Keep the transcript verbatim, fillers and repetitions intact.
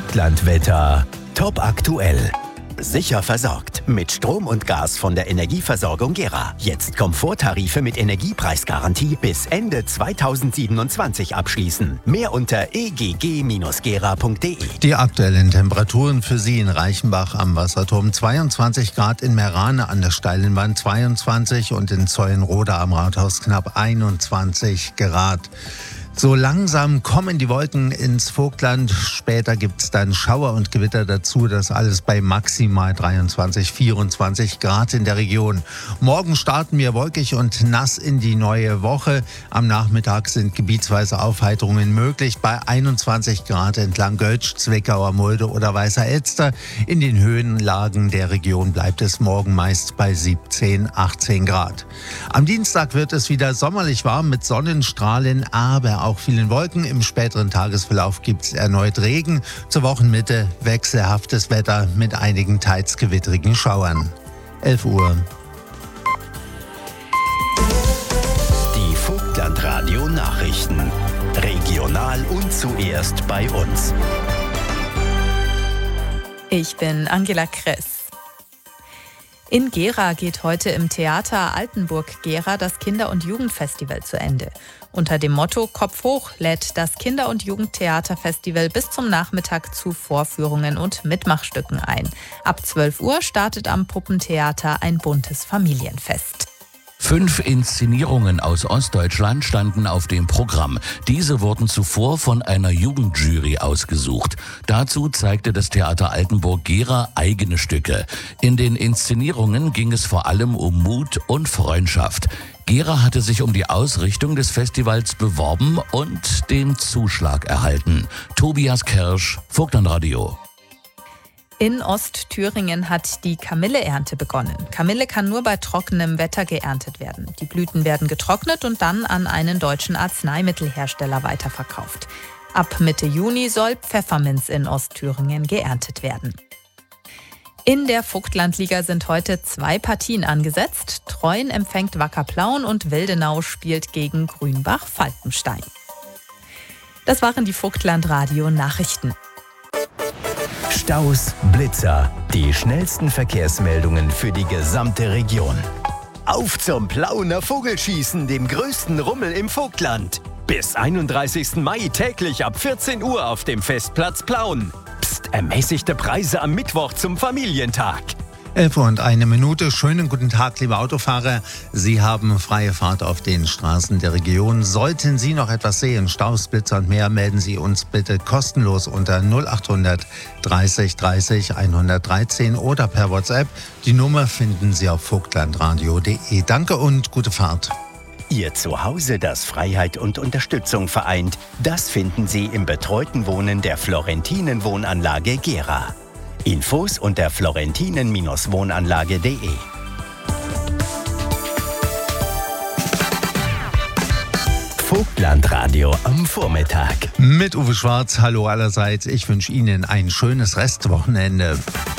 Vogtlandwetter. Top aktuell. Sicher versorgt mit Strom und Gas von der Energieversorgung Gera. Jetzt Komforttarife mit Energiepreisgarantie bis Ende zweitausendsiebenundzwanzig abschließen. Mehr unter e g g Bindestrich gera Punkt de. Die aktuellen Temperaturen für Sie in Reichenbach am Wasserturm zweiundzwanzig Grad, in Merane an der steilen Wand zweiundzwanzig und in Zeulenroda am Rathaus knapp einundzwanzig Grad. So langsam kommen die Wolken ins Vogtland. Später gibt es dann Schauer und Gewitter dazu. Das alles bei maximal dreiundzwanzig, vierundzwanzig Grad in der Region. Morgen starten wir wolkig und nass in die neue Woche. Am Nachmittag sind gebietsweise Aufheiterungen möglich bei einundzwanzig Grad entlang Götsch, Zwickauer Mulde oder Weißer Elster. In den Höhenlagen der Region bleibt es morgen meist bei siebzehn, achtzehn Grad. Am Dienstag wird es wieder sommerlich warm mit Sonnenstrahlen, aber auch vielen Wolken. Im späteren Tagesverlauf gibt es erneut Regen. Zur Wochenmitte wechselhaftes Wetter mit einigen teils gewittrigen Schauern. elf Uhr. Die Vogtlandradio Nachrichten. Regional und zuerst bei uns. Ich bin Angela Kress. In Gera geht heute im Theater Altenburg Gera das Kinder- und Jugendfestival zu Ende. Unter dem Motto Kopf hoch lädt das Kinder- und Jugendtheaterfestival bis zum Nachmittag zu Vorführungen und Mitmachstücken ein. Ab zwölf Uhr startet am Puppentheater ein buntes Familienfest. Fünf Inszenierungen aus Ostdeutschland standen auf dem Programm. Diese wurden zuvor von einer Jugendjury ausgesucht. Dazu zeigte das Theater Altenburg Gera eigene Stücke. In den Inszenierungen ging es vor allem um Mut und Freundschaft. Gera hatte sich um die Ausrichtung des Festivals beworben und den Zuschlag erhalten. Tobias Kirsch, Vogtlandradio. In Ostthüringen hat die Kamilleernte begonnen. Kamille kann nur bei trockenem Wetter geerntet werden. Die Blüten werden getrocknet und dann an einen deutschen Arzneimittelhersteller weiterverkauft. Ab Mitte Juni soll Pfefferminz in Ostthüringen geerntet werden. In der Vogtlandliga sind heute zwei Partien angesetzt. Treuen empfängt Wacker Plauen und Wildenau spielt gegen Grünbach-Falkenstein. Das waren die Vogtlandradio-Nachrichten. Staus, Blitzer, die schnellsten Verkehrsmeldungen für die gesamte Region. Auf zum Plauener Vogelschießen, dem größten Rummel im Vogtland. Bis einunddreißigsten Mai täglich ab vierzehn Uhr auf dem Festplatz Plauen. Psst, ermäßigte Preise am Mittwoch zum Familientag. elf Uhr und eine Minute. Schönen guten Tag, liebe Autofahrer. Sie haben freie Fahrt auf den Straßen der Region. Sollten Sie noch etwas sehen, Staus, Blitzer und mehr, melden Sie uns bitte kostenlos unter null achthundert dreißig dreißig hundertdreizehn oder per WhatsApp. Die Nummer finden Sie auf vogtlandradio punkt de. Danke und gute Fahrt. Ihr Zuhause, das Freiheit und Unterstützung vereint, das finden Sie im betreuten Wohnen der Florentinen Wohnanlage Gera. Infos unter florentinen Wohnanlage punkt de. Vogtlandradio am Vormittag. Mit Uwe Schwarz, hallo allerseits. Ich wünsche Ihnen ein schönes Restwochenende.